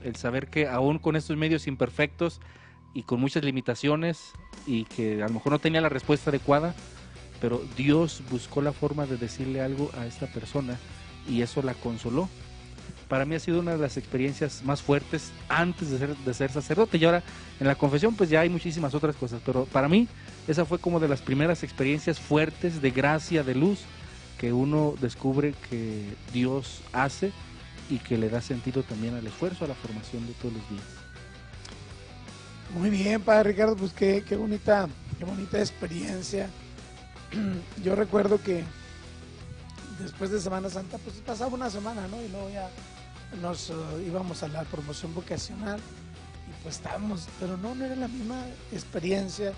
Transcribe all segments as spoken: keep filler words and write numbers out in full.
el saber que aún con estos medios imperfectos y con muchas limitaciones y que a lo mejor no tenía la respuesta adecuada, pero Dios buscó la forma de decirle algo a esta persona y eso la consoló. Para mí ha sido una de las experiencias más fuertes antes de ser, de ser sacerdote, y ahora en la confesión pues ya hay muchísimas otras cosas, pero para mí esa fue como de las primeras experiencias fuertes de gracia, de luz, que uno descubre que Dios hace y que le da sentido también al esfuerzo, a la formación de todos los días. Muy bien, padre Ricardo, pues qué, qué bonita, qué bonita experiencia. Yo recuerdo que después de Semana Santa, pues pasaba una semana, ¿no? Y luego ya nos uh, íbamos a la promoción vocacional y pues estábamos, pero no, no era la misma experiencia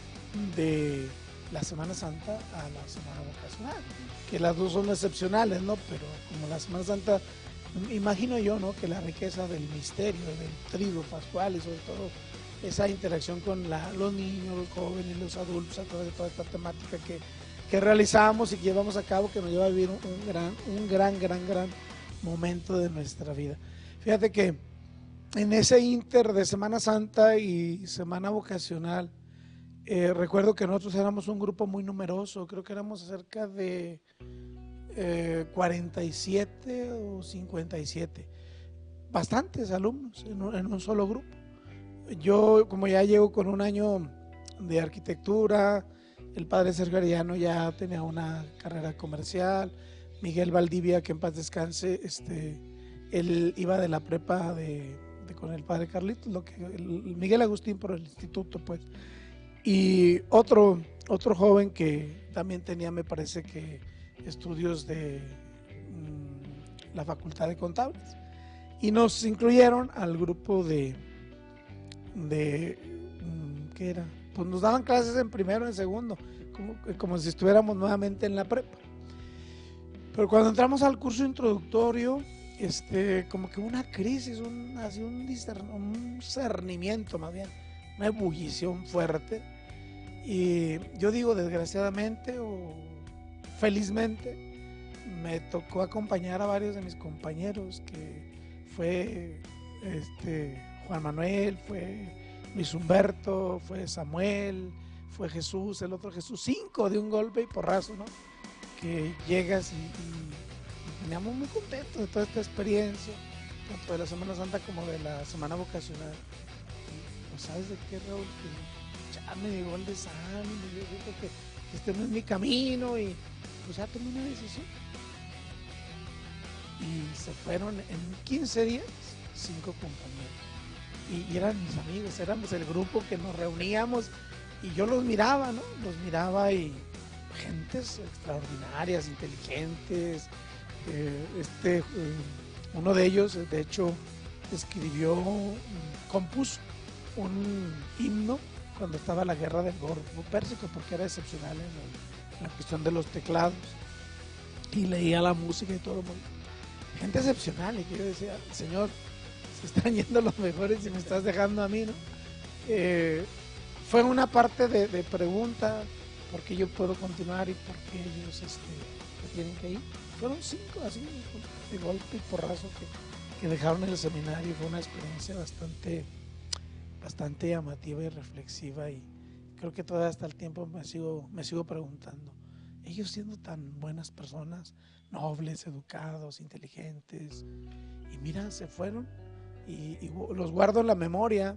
de la Semana Santa a la Semana Vocacional, que las dos son excepcionales, ¿no? Pero como la Semana Santa, imagino yo, ¿no? Que la riqueza del misterio, del triduo pascual y sobre todo esa interacción con la, los niños, los jóvenes, los adultos, a través de toda esta temática que, que realizamos y que llevamos a cabo, que nos lleva a vivir un, un gran, un gran, gran, gran momento de nuestra vida. Fíjate que en ese inter de Semana Santa y Semana Vocacional, eh, recuerdo que nosotros éramos un grupo muy numeroso, creo que éramos cerca de eh, cuarenta y siete o cincuenta y siete, bastantes alumnos en un, en un solo grupo. Yo, como ya llevo con un año de arquitectura, el padre Sergio Arellano ya tenía una carrera comercial, Miguel Valdivia, que en paz descanse, este, él iba de la prepa de, de con el padre Carlitos, lo que, el, Miguel Agustín por el instituto, pues. Y otro, otro joven que también tenía, me parece que, estudios de mmm, la Facultad de Contables. Y nos incluyeron al grupo de, de ¿qué era? Pues nos daban clases en primero, en segundo, como, como si estuviéramos nuevamente en la prepa. Pero cuando entramos al curso introductorio, este, como que una crisis, un, así un, discern, un cernimiento más bien, una ebullición fuerte. Y yo digo desgraciadamente o felizmente, me tocó acompañar a varios de mis compañeros, que fue este, Juan Manuel, fue Luis Humberto, fue Samuel, fue Jesús, el otro Jesús, cinco de un golpe y porrazo, ¿no? Que llegas y, y, y veníamos muy contentos de toda esta experiencia, tanto de la Semana Santa como de la Semana Vocacional. Y, pues, ¿sabes de qué, Raúl? Que ya me llegó el desánimo, yo creo que este no es mi camino y pues ya tomé una decisión. Y se fueron en quince días, cinco compañeros. Y, y eran mis amigos, éramos el grupo que nos reuníamos y yo los miraba, ¿no? Los miraba y gentes extraordinarias, inteligentes. Eh, este, eh, uno de ellos, de hecho, escribió, compuso un himno cuando estaba la guerra del Golfo Pérsico, porque era excepcional en, el, en la cuestión de los teclados y leía la música y todo el mundo. Gente excepcional, y que yo decía, Señor, se están yendo los mejores y me estás dejando a mí, ¿no? Eh, fue una parte de, de pregunta, ¿por qué yo puedo continuar y por qué ellos este, tienen que ir? Fueron cinco así, de golpe y porrazo, que, que dejaron el seminario. Fue una experiencia bastante, bastante llamativa y reflexiva, y creo que todavía hasta el tiempo me sigo, me sigo preguntando, ellos siendo tan buenas personas, nobles, educados, inteligentes, y mira, se fueron, y, y los guardo en la memoria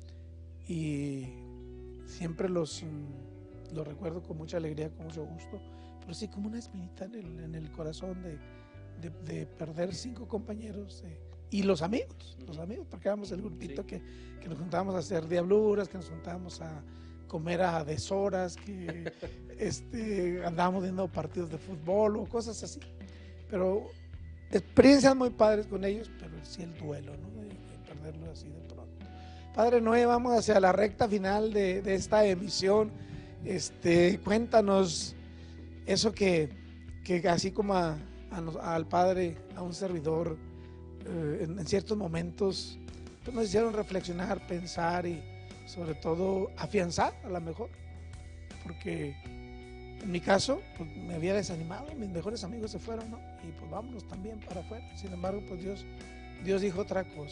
y siempre los, los recuerdo con mucha alegría, con mucho gusto, pero sí como una espinita en el, en el corazón de, de, de perder cinco compañeros eh, y los amigos, los amigos, porque éramos el grupito que, que nos juntábamos a hacer diabluras, que nos juntábamos a comer a deshoras, que este, andábamos viendo partidos de fútbol o cosas así, pero experiencias muy padres con ellos, pero sí el duelo, ¿no? De, de perderlo así de pronto. Padre Noé, vamos hacia la recta final de, de esta emisión. Este, cuéntanos eso que, que así como a, a, al Padre, a un servidor, eh, en, en ciertos momentos pues nos hicieron reflexionar, pensar y sobre todo afianzar a lo mejor, porque en mi caso pues me había desanimado, mis mejores amigos se fueron, ¿no? Y pues vámonos también para afuera. Sin embargo, pues Dios, Dios dijo otra cosa.